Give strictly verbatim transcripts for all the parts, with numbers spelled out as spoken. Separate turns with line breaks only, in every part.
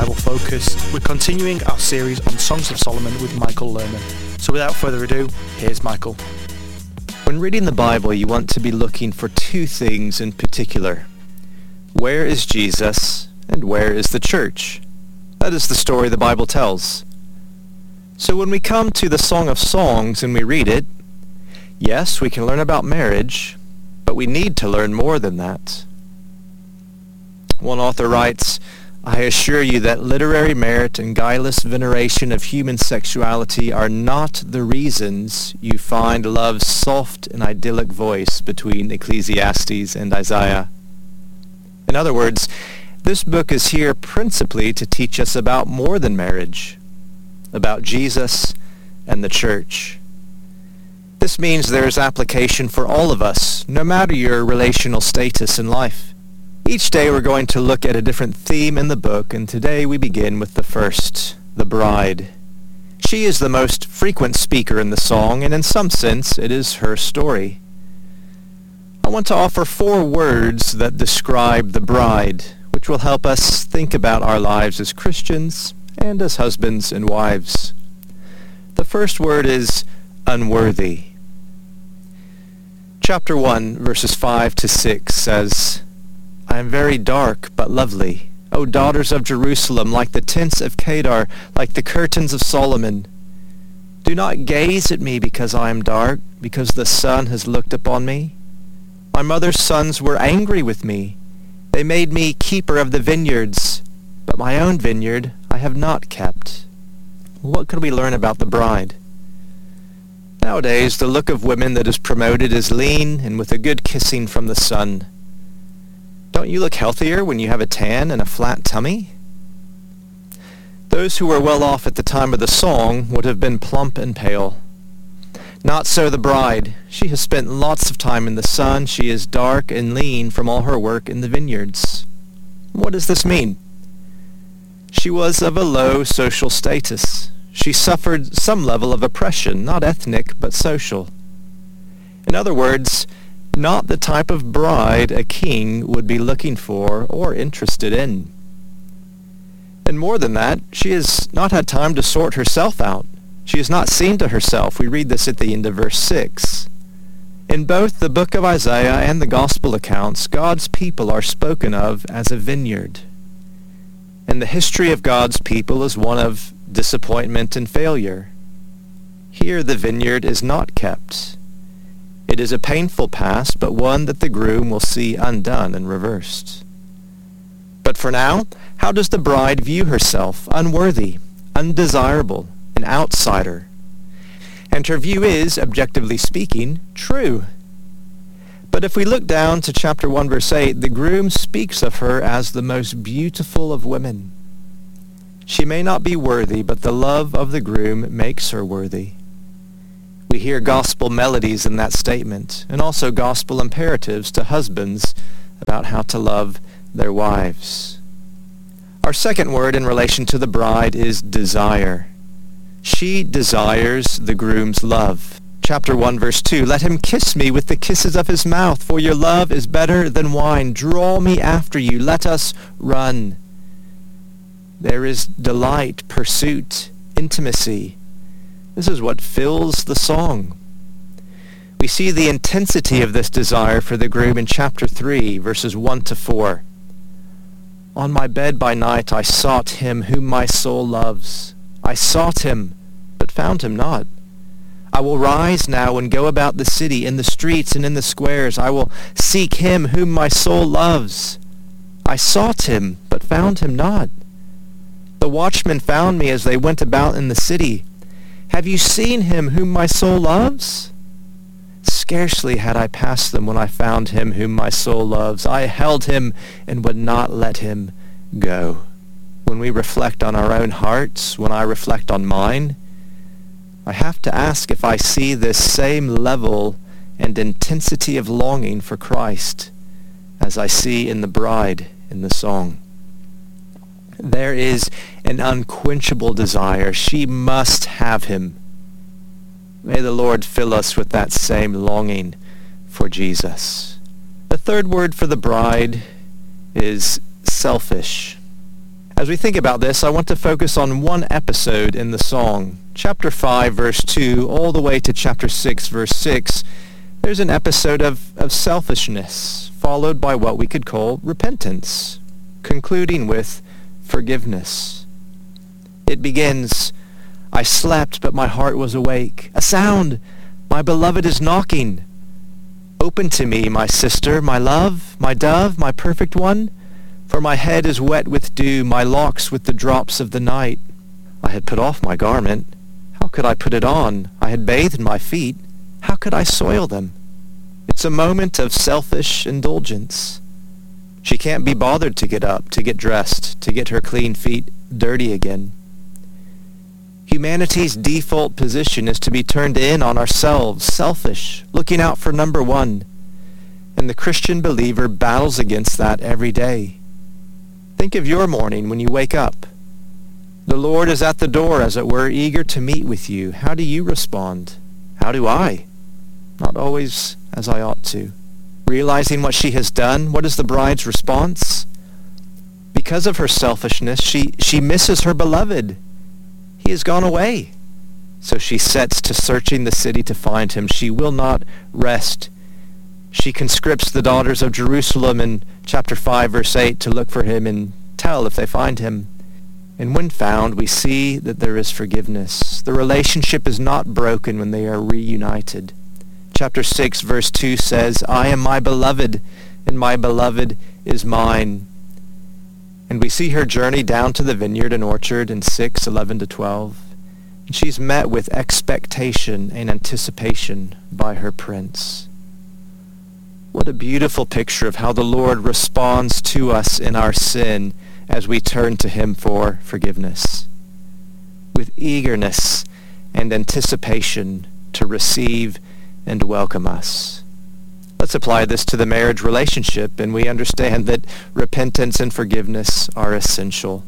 Bible Focus. We're continuing our series on Songs of Solomon with Michael Lerman. So without further ado, here's Michael.
When reading the Bible, you want to be looking for two things in particular. Where is Jesus, and where is the church? That is the story the Bible tells. So when we come to the Song of Songs and we read it, yes, we can learn about marriage, but we need to learn more than that. One author writes, "I assure you that literary merit and guileless veneration of human sexuality are not the reasons you find love's soft and idyllic voice between Ecclesiastes and Isaiah." In other words, this book is here principally to teach us about more than marriage, about Jesus and the church. This means there is application for all of us, no matter your relational status in life. Each day we're going to look at a different theme in the book, and today we begin with the first, the bride. She is the most frequent speaker in the song, and in some sense it is her story. I want to offer four words that describe the bride, which will help us think about our lives as Christians and as husbands and wives. The first word is unworthy. Chapter one, verses five to six says, "I am very dark but lovely, O daughters of Jerusalem, like the tents of Kedar, like the curtains of Solomon. Do not gaze at me because I am dark, because the sun has looked upon me. My mother's sons were angry with me. They made me keeper of the vineyards, but my own vineyard I have not kept." What could we learn about the bride? Nowadays, the look of women that is promoted is lean and with a good kissing from the sun. Don't you look healthier when you have a tan and a flat tummy? Those who were well off at the time of the song would have been plump and pale. Not so the bride. She has spent lots of time in the sun. She is dark and lean from all her work in the vineyards. What does this mean? She was of a low social status. She suffered some level of oppression, not ethnic, but social. In other words, not the type of bride a king would be looking for or interested in. And more than that, she has not had time to sort herself out. She has not seen to herself. We read this at the end of verse six. In both the book of Isaiah and the gospel accounts, God's people are spoken of as a vineyard. And the history of God's people is one of disappointment and failure. Here the vineyard is not kept. It is a painful past, but one that the groom will see undone and reversed. But for now, how does the bride view herself? Unworthy, undesirable, an outsider. And her view is, objectively speaking, true. But if we look down to chapter one, verse eight, the groom speaks of her as the most beautiful of women. She may not be worthy, but the love of the groom makes her worthy. We hear gospel melodies in that statement, and also gospel imperatives to husbands about how to love their wives. Our second word in relation to the bride is desire. She desires the groom's love. Chapter one, verse two, "Let him kiss me with the kisses of his mouth, for your love is better than wine. Draw me after you. Let us run." There is delight, pursuit, intimacy. This is what fills the song. We see the intensity of this desire for the groom in chapter three, verses one to four. "On my bed by night I sought him whom my soul loves. I sought him, but found him not. I will rise now and go about the city, in the streets and in the squares. I will seek him whom my soul loves. I sought him, but found him not. The watchmen found me as they went about in the city. Have you seen him whom my soul loves? Scarcely had I passed them when I found him whom my soul loves. I held him and would not let him go." When we reflect on our own hearts, when I reflect on mine, I have to ask if I see this same level and intensity of longing for Christ as I see in the bride in the song. There is an unquenchable desire. She must have him. May the Lord fill us with that same longing for Jesus. The third word for the bride is selfish. As we think about this, I want to focus on one episode in the song. Chapter five, verse two, all the way to chapter six, verse six, there's an episode of, of selfishness, followed by what we could call repentance, concluding with forgiveness. It begins, I slept, but my heart was awake. A sound! My beloved is knocking. Open to me, my sister, my love, my dove, my perfect one, for my head is wet with dew, my locks with the drops of the night. I had put off my garment. How could I put it on? I had bathed my feet. How could I soil them? It's a moment of selfish indulgence. She can't be bothered to get up, to get dressed, to get her clean feet dirty again. Humanity's default position is to be turned in on ourselves, selfish, looking out for number one. And the Christian believer battles against that every day. Think of your morning when you wake up. The Lord is at the door, as it were, eager to meet with you. How do you respond? How do I? Not always as I ought to. Realizing what she has done, what is the bride's response? Because of her selfishness, she, she misses her beloved. He has gone away. So she sets to searching the city to find him. She will not rest. She conscripts the daughters of Jerusalem in chapter five, verse eight, to look for him and tell if they find him. And when found, we see that there is forgiveness. The relationship is not broken when they are reunited. Chapter six, verse two says, I am my beloved, and my beloved is mine. And we see her journey down to the vineyard and orchard in six, eleven to twelve. And she's met with expectation and anticipation by her prince. What a beautiful picture of how the Lord responds to us in our sin as we turn to him for forgiveness. With eagerness and anticipation to receive and welcome us. Let's apply this to the marriage relationship, and we understand that repentance and forgiveness are essential.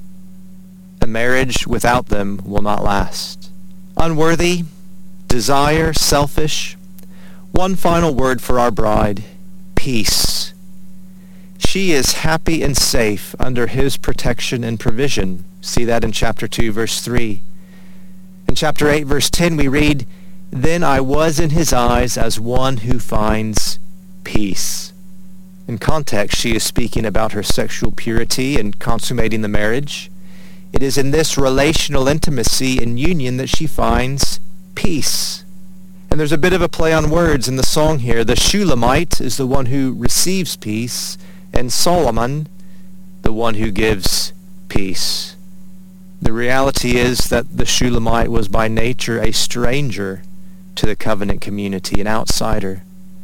A marriage without them will not last. Unworthy, desire, selfish. One final word for our bride, peace. She is happy and safe under his protection and provision. See that in chapter two, verse three. In chapter eight, verse ten, we read, Then I was in his eyes as one who finds peace. In context, she is speaking about her sexual purity and consummating the marriage. It is in this relational intimacy and union that she finds peace. And there's a bit of a play on words in the song here. The Shulamite is the one who receives peace, and Solomon, the one who gives peace. The reality is that the Shulamite was by nature a stranger to the covenant community, an outsider.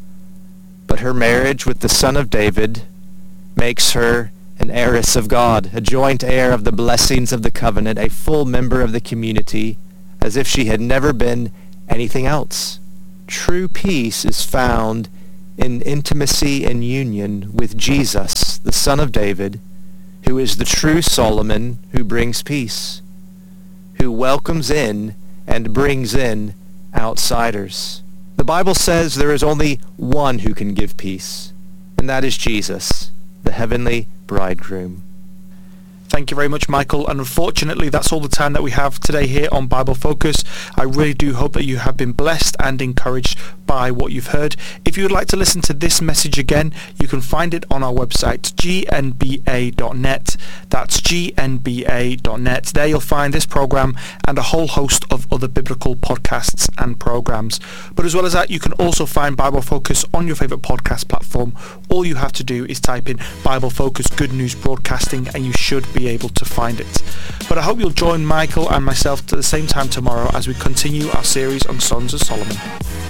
But her marriage with the son of David makes her an heiress of God, a joint heir of the blessings of the covenant, a full member of the community, as if she had never been anything else. True peace is found in intimacy and union with Jesus, the son of David, who is the true Solomon who brings peace, who welcomes in and brings in outsiders. The Bible says there is only one who can give peace, and that is Jesus, the heavenly bridegroom.
Thank you very much, Michael. And unfortunately, that's all the time that we have today here on Bible Focus. I really do hope that you have been blessed and encouraged by what you've heard. If you would like to listen to this message again, you can find it on our website, g n b a dot net. That's g n b a dot net. There you'll find this program and a whole host of other biblical podcasts and programs. But as well as that, you can also find Bible Focus on your favorite podcast platform. All you have to do is type in Bible Focus Good News Broadcasting, and you should be able to find it. But I hope you'll join Michael and myself at the same time tomorrow as we continue our series on Songs of Solomon.